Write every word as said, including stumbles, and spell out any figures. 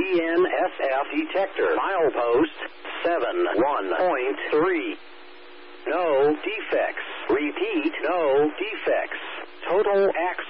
N S F detector. Milepost seven one point three. No defects. Repeat, no defects. Total axle